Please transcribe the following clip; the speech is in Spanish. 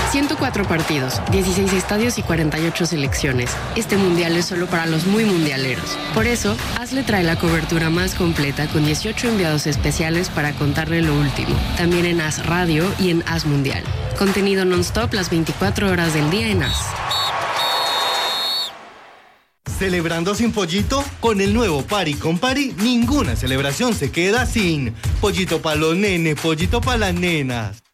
104 partidos, 16 estadios y 48 selecciones. Este mundial es solo para los muy mundialeros. Por eso, AS le trae la cobertura más completa con 18 enviados especiales para contarle lo último. También en AS Radio y en AS Mundial. Contenido non-stop las 24 horas del día en AS. ¿Celebrando sin pollito? Con el nuevo Pari con Pari, ninguna celebración se queda sin pollito para los nenes, pollito para las nenas.